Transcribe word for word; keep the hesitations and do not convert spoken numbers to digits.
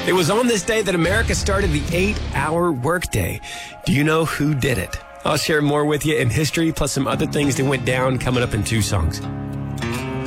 It was on this day that America started the eight-hour workday. Do you know who did it? I'll share more with you in history, plus some other things that went down coming up in two songs.